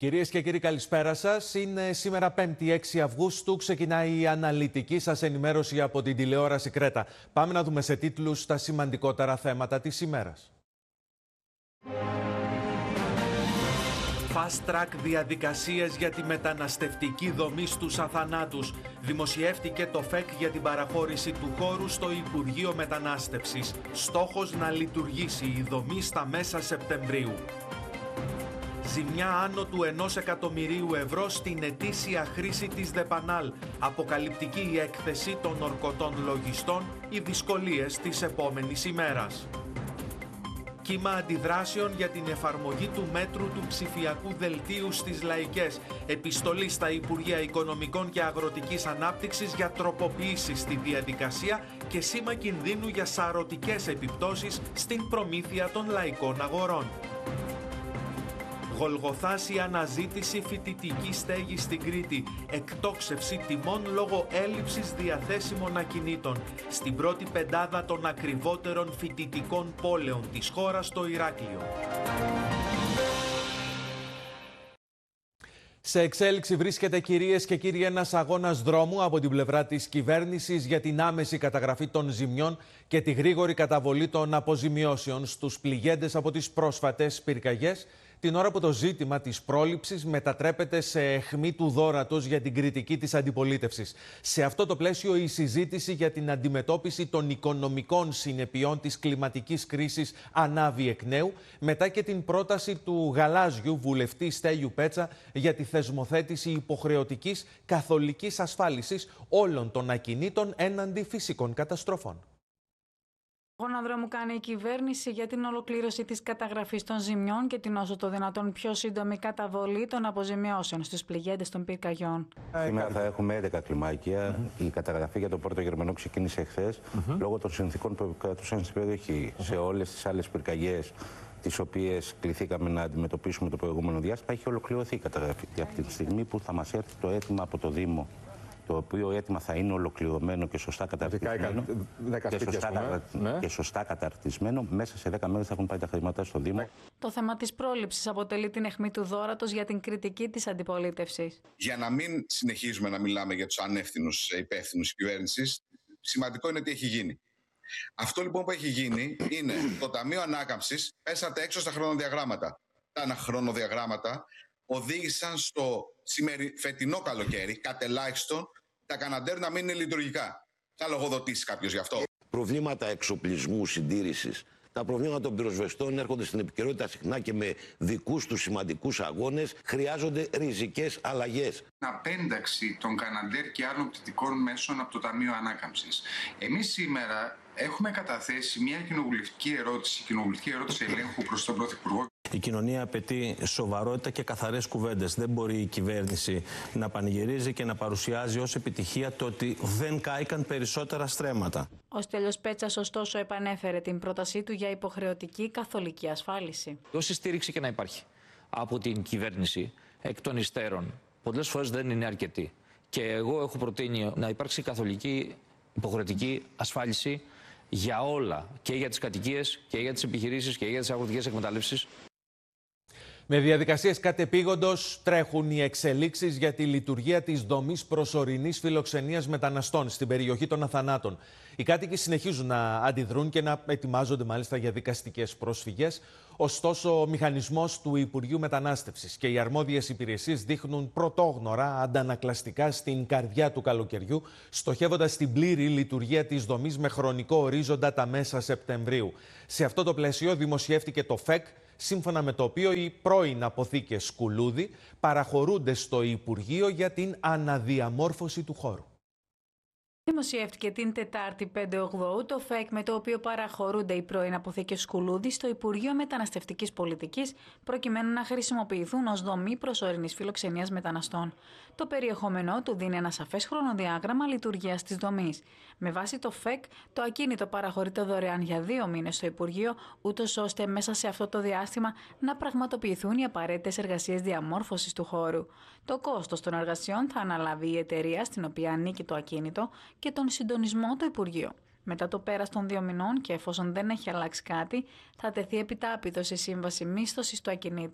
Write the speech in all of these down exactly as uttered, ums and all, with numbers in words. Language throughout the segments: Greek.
Κυρίες και κύριοι, καλησπέρα σας. Είναι σήμερα πέμπτη έξι Αυγούστου. Ξεκινάει η αναλυτική σας ενημέρωση από την τηλεόραση Κρέτα. Πάμε να δούμε σε τίτλους τα σημαντικότερα θέματα της ημέρας. Fast track διαδικασίες για τη μεταναστευτική δομή στους αθανάτους. Δημοσιεύτηκε το ΦΕΚ για την παραχώρηση του χώρου στο Υπουργείο Μετανάστευσης. Στόχος να λειτουργήσει η δομή στα μέσα Σεπτεμβρίου. Ζημιά άνω του ενός εκατομμυρίου ευρώ στην ετήσια χρήση της ΔΕΠΑΝΑΛ. Αποκαλυπτική η έκθεση των ορκωτών λογιστών, οι δυσκολίες της επόμενης ημέρας. Κύμα αντιδράσεων για την εφαρμογή του μέτρου του ψηφιακού δελτίου στις λαϊκές. Επιστολή στα Υπουργεία Οικονομικών και Αγροτικής Ανάπτυξης για τροποποιήσεις στη διαδικασία και σήμα κινδύνου για σαρωτικές επιπτώσεις στην προμήθεια των λαϊκών αγορών. Γολγοθάς η αναζήτηση φοιτητικής στέγης στην Κρήτη. Εκτόξευση τιμών λόγω έλλειψης διαθέσιμων ακινήτων. Στην πρώτη πεντάδα των ακριβότερων φοιτητικών πόλεων της χώρας, το Ηράκλειο. Σε εξέλιξη βρίσκεται, κυρίες και κύριοι, ένας αγώνας δρόμου από την πλευρά της κυβέρνησης για την άμεση καταγραφή των ζημιών και τη γρήγορη καταβολή των αποζημιώσεων στους πληγέντες από τις πρόσφατες πυρκαγιές, την ώρα που το ζήτημα της πρόληψης μετατρέπεται σε αιχμή του δώρατος για την κριτική της αντιπολίτευσης. Σε αυτό το πλαίσιο, η συζήτηση για την αντιμετώπιση των οικονομικών συνεπειών της κλιματικής κρίσης ανάβει εκ νέου, μετά και την πρόταση του γαλάζιου βουλευτή Στέλιου Πέτσα για τη θεσμοθέτηση υποχρεωτικής καθολικής ασφάλισης όλων των ακινήτων έναντι φυσικών καταστροφών. Αγώνα δρόμου κάνει η κυβέρνηση για την ολοκλήρωση της καταγραφής των ζημιών και την όσο το δυνατόν πιο σύντομη καταβολή των αποζημιώσεων στους πληγέντες των πυρκαγιών. Σήμερα θα έχουμε έντεκα κλιμάκια. Mm-hmm. Η καταγραφή για το Πόρτο Γερμανό ξεκίνησε εχθές, mm-hmm. λόγω των συνθήκων που κρατούσαν στην περιοχή. Mm-hmm. Σε όλες τις άλλες πυρκαγιές, τις οποίες κληθήκαμε να αντιμετωπίσουμε το προηγούμενο διάστημα, έχει ολοκληρωθεί η καταγραφή. Και από τη στιγμή που θα μας έρθει το αίτημα από το Δήμο, το οποίο αίτημα θα είναι ολοκληρωμένο και σωστά καταρτισμένο, και σωστά, κατα... ναι. και σωστά καταρτισμένο, μέσα σε δέκα μέρες θα έχουν πάει τα χρήματα στο Δήμο. Το θέμα της πρόληψης αποτελεί την αιχμή του δώρατος για την κριτική της αντιπολίτευσης. Για να μην συνεχίζουμε να μιλάμε για τους ανεύθυνους υπεύθυνους της κυβέρνησης, σημαντικό είναι τι έχει γίνει. Αυτό λοιπόν που έχει γίνει είναι το Ταμείο Ανάκαμψης πέσατε έξω στα χρονοδιαγράμματα. Τα χρονοδιαγράμματα οδήγησαν στο σημερι... φετινό καλοκαίρι, κατ' ελάχιστον, τα Καναντέρ να μην είναι λειτουργικά. Θα λογοδοτήσει κάποιος γι' αυτό. Προβλήματα εξοπλισμού, συντήρησης. Τα προβλήματα των πυροσβεστών έρχονται στην επικαιρότητα συχνά και με δικούς τους σημαντικούς αγώνες. Χρειάζονται ριζικές αλλαγές. Απένταξη των Καναντέρ και άλλων πτυτικών μέσων από το Ταμείο Ανάκαμψης. Εμείς σήμερα έχουμε καταθέσει μια κοινοβουλευτική ερώτηση, κοινοβουλευτική ερώτηση ελέγχου προς τον Πρωθυπουργό. Η κοινωνία απαιτεί σοβαρότητα και καθαρές κουβέντες. Δεν μπορεί η κυβέρνηση να πανηγυρίζει και να παρουσιάζει ως επιτυχία το ότι δεν κάηκαν περισσότερα στρέμματα. Ο Στέλιος Πέτσας, ωστόσο, επανέφερε την πρότασή του για υποχρεωτική καθολική ασφάλιση. Όση στήριξη και να υπάρχει από την κυβέρνηση εκ των υστέρων, πολλές φορές δεν είναι αρκετή. Και εγώ έχω προτείνει να υπάρξει καθολική υποχρεωτική ασφάλιση για όλα, και για τις κατοικίες και για τις επιχειρήσεις και για τις αγροτικές εκμεταλλεύσεις. Με διαδικασίες κατεπήγοντος τρέχουν οι εξελίξεις για τη λειτουργία της δομής προσωρινής φιλοξενίας μεταναστών στην περιοχή των Αθανάτων. Οι κάτοικοι συνεχίζουν να αντιδρούν και να ετοιμάζονται μάλιστα για δικαστικές πρόσφυγες. Ωστόσο, ο μηχανισμός του Υπουργείου Μετανάστευσης και οι αρμόδιες υπηρεσίες δείχνουν πρωτόγνωρα αντανακλαστικά στην καρδιά του καλοκαιριού, στοχεύοντας την πλήρη λειτουργία της δομής με χρονικό ορίζοντα τα μέσα Σεπτεμβρίου. Σε αυτό το πλαίσιο δημοσιεύτηκε το ΦΕΚ, σύμφωνα με το οποίο οι πρώην αποθήκες Σκουλούδη παραχωρούνται στο Υπουργείο για την αναδιαμόρφωση του χώρου. Δημοσιεύτηκε την Τετάρτη πέντε Οκτωβρίου το ΦΕΚ με το οποίο παραχωρούνται οι πρώην αποθήκες Σκουλούδη στο Υπουργείο Μεταναστευτικής Πολιτικής προκειμένου να χρησιμοποιηθούν ως δομή προσωρινής φιλοξενίας μεταναστών. Το περιεχόμενό του δίνει ένα σαφές χρονοδιάγραμμα λειτουργίας της δομής. Με βάση το ΦΕΚ, το ακίνητο παραχωρείται δωρεάν για δύο μήνες στο Υπουργείο, ούτως ώστε μέσα σε αυτό το διάστημα να πραγματοποιηθούν οι απαραίτητες εργασίες διαμόρφωσης του χώρου. Το κόστος των εργασιών θα αναλάβει η εταιρεία στην οποία ανήκει το ακίνητο και τον συντονισμό του Υπουργείου. Μετά το πέρας των δύο μηνών και εφόσον δεν έχει αλλάξει κάτι, θα τεθεί επιτάπητο σε σύμβαση μίσθωσης του ακινήτου.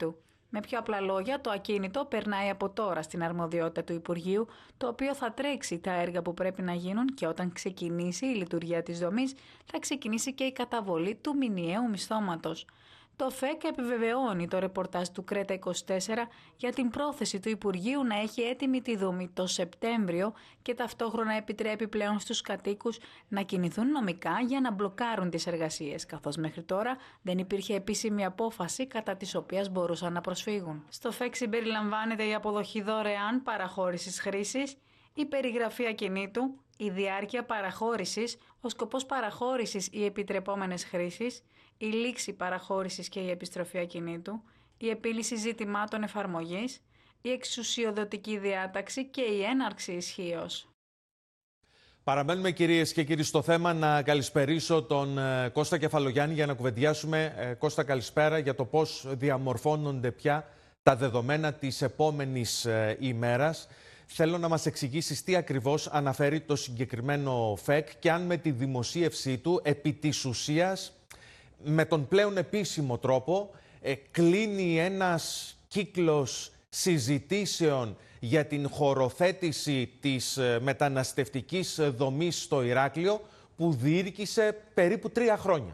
Με πιο απλά λόγια, το ακίνητο περνάει από τώρα στην αρμοδιότητα του Υπουργείου, το οποίο θα τρέξει τα έργα που πρέπει να γίνουν και όταν ξεκινήσει η λειτουργία της δομής, θα ξεκινήσει και η καταβολή του μηνιαίου μισθώματος. Το ΦΕΚ επιβεβαιώνει το ρεπορτάζ του Κρέτα είκοσι τέσσερα για την πρόθεση του Υπουργείου να έχει έτοιμη τη δομή το Σεπτέμβριο και ταυτόχρονα επιτρέπει πλέον στους κατοίκους να κινηθούν νομικά για να μπλοκάρουν τις εργασίες, καθώς μέχρι τώρα δεν υπήρχε επίσημη απόφαση κατά της οποίας μπορούσαν να προσφύγουν. Στο ΦΕΚ συμπεριλαμβάνεται η αποδοχή δωρεάν παραχώρησης χρήσης, η περιγραφή ακινήτου, η διάρκεια παραχώρησης, ο σκοπός παραχώρησης ή επιτρεπόμενες χρήσεις, η λήξη παραχώρησης και η επιστροφή ακινήτου, η επίλυση ζητημάτων εφαρμογής, η εξουσιοδοτική διάταξη και η έναρξη ισχύως. Παραμένουμε, κυρίες και κύριοι, στο θέμα. Να καλησπερίσω τον ε, Κώστα Κεφαλογιάννη για να κουβεντιάσουμε, ε, Κώστα, καλησπέρα, για το πώς διαμορφώνονται πια τα δεδομένα της επόμενης ε, ημέρας. Θέλω να μας εξηγήσεις τι ακριβώς αναφέρει το συγκεκριμένο ΦΕΚ και αν με τη δημοσίευσή του επί της ουσίας, με τον πλέον επίσημο τρόπο, ε, κλείνει ένας κύκλος συζητήσεων για την χωροθέτηση της ε, μεταναστευτικής δομής στο Ηράκλειο που διήρκησε περίπου τρία χρόνια.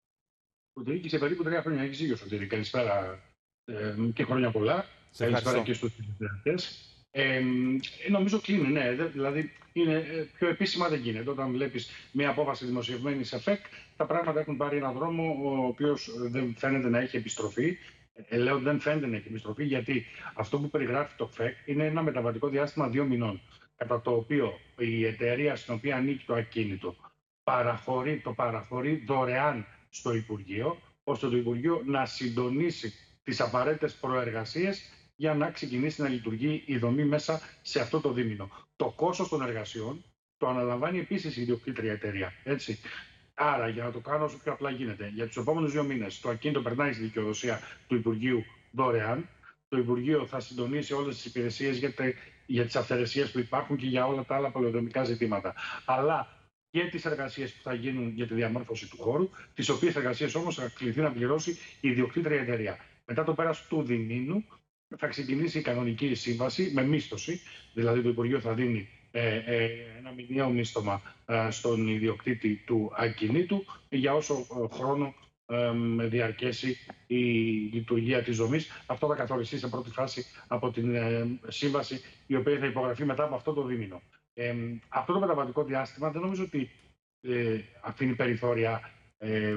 Που διήρκησε περίπου τρία χρόνια. Έχεις δίκιο, Σωτήρη. Καλησπέρα ε, και χρόνια πολλά. Σε καλησπέρα και στους τηλεθεατές. Ε, νομίζω κλείνει, ναι. Δηλαδή είναι, πιο επίσημα δεν γίνεται. Όταν βλέπεις μια απόφαση δημοσιευμένη σε ΦΕΚ, τα πράγματα έχουν πάρει έναν δρόμο ο οποίος δεν φαίνεται να έχει επιστροφή. Ε, λέω δεν φαίνεται να έχει επιστροφή, γιατί αυτό που περιγράφει το ΦΕΚ είναι ένα μεταβατικό διάστημα δύο μηνών, κατά το οποίο η εταιρεία στην οποία ανήκει το ακίνητο παραχωρεί, το παραχωρεί δωρεάν στο Υπουργείο, ώστε το Υπουργείο να συντονίσει τις απαραίτητες προεργασίες για να ξεκινήσει να λειτουργεί η δομή μέσα σε αυτό το δίμηνο. Το κόστος των εργασιών το αναλαμβάνει επίσης η ιδιοκτήτρια εταιρεία. Έτσι. Άρα, για να το κάνω όσο πιο απλά γίνεται, για τους επόμενους δύο μήνες το ακίνητο περνάει στη δικαιοδοσία του Υπουργείου δωρεάν. Το Υπουργείο θα συντονίσει όλες τις υπηρεσίες για, τε, για τις αυθαιρεσίες που υπάρχουν και για όλα τα άλλα πολεοδομικά ζητήματα. Αλλά και τις εργασίες που θα γίνουν για τη διαμόρφωση του χώρου, τις οποίες εργασίες όμως θα κληθεί να πληρώσει η ιδιοκτήτρια εταιρεία. Μετά το πέρας του διμήνου θα ξεκινήσει η κανονική σύμβαση με μίσθωση, δηλαδή το Υπουργείο θα δίνει ε, ε, ένα μηνιαίο μίσθωμα ε, στον ιδιοκτήτη του ακινήτου για όσο ε, χρόνο ε, διαρκέσει η λειτουργία της δομής. Αυτό θα καθοριστεί σε πρώτη φάση από την ε, σύμβαση, η οποία θα υπογραφεί μετά από αυτό το δίμηνο. Ε, αυτό το μεταβατικό διάστημα δεν νομίζω ότι ε, αφήνει περιθώρια ε, ε,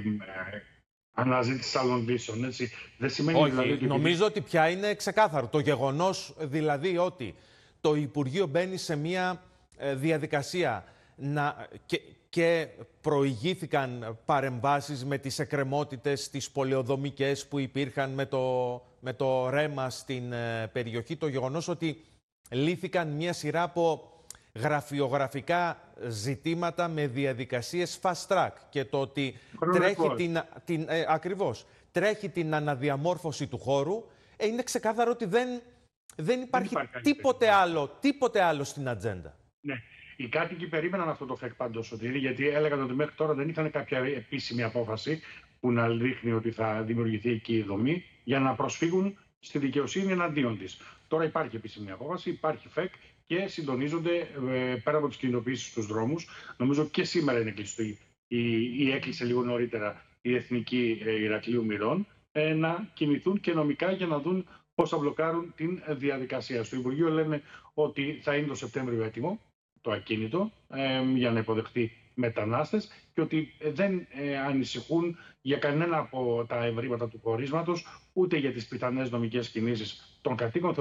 αναζήτηση άλλων λύσεων. Έτσι. Δεν σημαίνει, όχι, δηλαδή, ότι... νομίζω ότι πια είναι ξεκάθαρο. Το γεγονός δηλαδή ότι το Υπουργείο μπαίνει σε μια ε, διαδικασία να, και, και προηγήθηκαν παρεμβάσεις με τις εκκρεμότητες, τις πολεοδομικές που υπήρχαν με το, με το ρέμα στην ε, περιοχή. Το γεγονός ότι λύθηκαν μια σειρά από γραφειογραφικά ζητήματα με διαδικασίες fast track και το ότι τρέχει την, την, ε, ακριβώς, τρέχει την αναδιαμόρφωση του χώρου, ε, είναι ξεκάθαρο ότι δεν, δεν υπάρχει, δεν υπάρχει τίποτε, άλλο, τίποτε άλλο στην ατζέντα. Ναι. Οι κάτοικοι περίμεναν αυτό το ΦΕΚ πάντως, Σωτήρη, γιατί έλεγαν ότι μέχρι τώρα δεν είχαν κάποια επίσημη απόφαση που να δείχνει ότι θα δημιουργηθεί εκεί η δομή για να προσφύγουν στη δικαιοσύνη εναντίον της. Τώρα υπάρχει επίσημη απόφαση, υπάρχει ΦΕΚ και συντονίζονται ε, πέρα από τις κινητοποιήσεις στους δρόμους. Νομίζω και σήμερα είναι κλειστή ή, ή έκλεισε λίγο νωρίτερα η Εθνική ε, Ηρακλείου Μηρών ε, να κινηθούν και νομικά για να δουν πώς θα μπλοκάρουν την διαδικασία. Στο Υπουργείο λένε ότι θα είναι το Σεπτέμβριο έτοιμο το ακίνητο ε, για να υποδεχτεί μετανάστες και ότι δεν ε, ανησυχούν για κανένα από τα ευρήματα του χωρίσματος, ούτε για τις πιθανές νομικές κινήσεις των κατοίκων.